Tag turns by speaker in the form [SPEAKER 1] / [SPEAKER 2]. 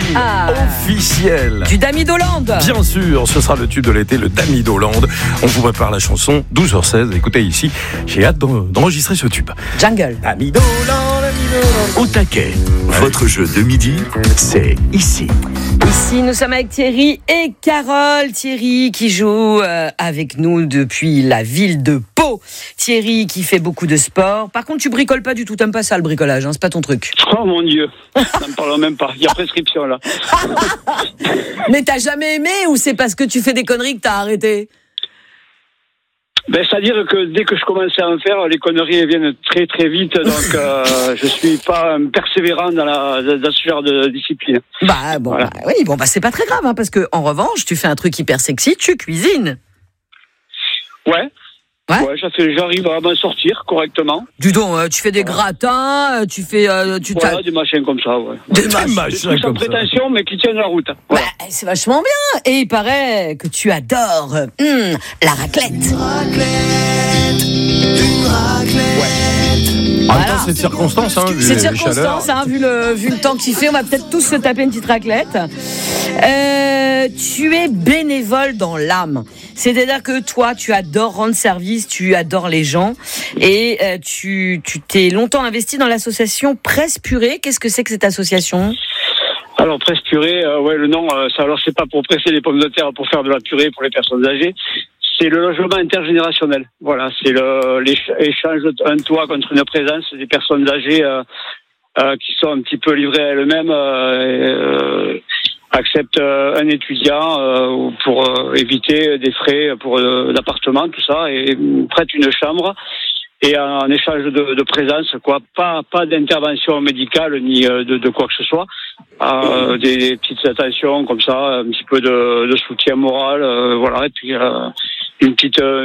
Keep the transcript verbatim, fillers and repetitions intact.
[SPEAKER 1] ah.
[SPEAKER 2] officiel.
[SPEAKER 1] Du Damidoland.
[SPEAKER 2] Bien sûr, ce sera le tube de l'été, le Damidoland. On vous prépare la chanson, douze heures seize. Écoutez ici, j'ai hâte d'enregistrer ce tube.
[SPEAKER 1] Jungle.
[SPEAKER 2] Damidoland, Damidoland.
[SPEAKER 3] Au taquet, votre jeu de midi, c'est ici.
[SPEAKER 1] Ici, nous sommes avec Thierry et Carole. Thierry qui joue euh, avec nous depuis la ville de Pau. Thierry qui fait beaucoup de sport. Par contre, tu bricoles pas du tout. T'aimes pas ça, le bricolage, hein, c'est pas ton truc.
[SPEAKER 4] Oh mon Dieu, n'en parlons même pas. Il y a prescription là.
[SPEAKER 1] Mais t'as jamais aimé ou c'est parce que tu fais des conneries que t'as arrêté?
[SPEAKER 4] Ben, c'est-à-dire que dès que je commençais à en faire, les conneries viennent très très vite, donc euh, je suis pas un persévérant dans, la, dans ce genre de discipline.
[SPEAKER 1] Bah bon,
[SPEAKER 4] Voilà.
[SPEAKER 1] bah, oui, bon bah c'est pas très grave, hein, parce que en revanche, tu fais un truc hyper sexy, tu cuisines.
[SPEAKER 4] Ouais.
[SPEAKER 1] Ouais.
[SPEAKER 4] Ouais, ça fait, j'arrive à m'en sortir correctement.
[SPEAKER 1] Du donc, euh, tu fais des gratins, euh, tu fais, euh, tu
[SPEAKER 4] Voilà, des machins comme ça, ouais.
[SPEAKER 1] Des
[SPEAKER 2] Des
[SPEAKER 1] machins.
[SPEAKER 2] machins
[SPEAKER 4] Sans
[SPEAKER 2] comme ça.
[SPEAKER 4] prétention, mais qui tiennent la route. Voilà.
[SPEAKER 1] Bah, c'est vachement bien. Et il paraît que tu adores euh, hum, la raclette.
[SPEAKER 2] En même
[SPEAKER 1] Voilà.
[SPEAKER 2] temps, c'est de circonstance, hein, vu
[SPEAKER 1] C'est de
[SPEAKER 2] les
[SPEAKER 1] circonstance,
[SPEAKER 2] chaleurs.
[SPEAKER 1] hein, vu le vu le temps qu'il fait, on va peut-être tous se taper une petite raclette. Euh, tu es bénévole dans l'âme, c'est-à-dire que toi, tu adores rendre service, tu adores les gens, et euh, tu tu t'es longtemps investi dans l'association Presse Purée. Qu'est-ce que c'est que cette association?
[SPEAKER 4] Alors, presse purée, euh, ouais, le nom, euh, ça, alors c'est pas pour presser les pommes de terre, pour faire de la purée pour les personnes âgées. C'est le logement intergénérationnel. Voilà, c'est le l'échange d'un toit contre une présence des personnes âgées euh, euh, qui sont un petit peu livrées à elles-mêmes, euh, et, euh, acceptent euh, un étudiant euh, pour euh, éviter des frais pour euh, l'appartement, tout ça, et prêtent une chambre. Et en échange de, de présence, quoi, pas pas d'intervention médicale ni de, de quoi que ce soit, euh, des, des petites attentions comme ça, un petit peu de, de soutien moral, euh, voilà, et puis euh, une petite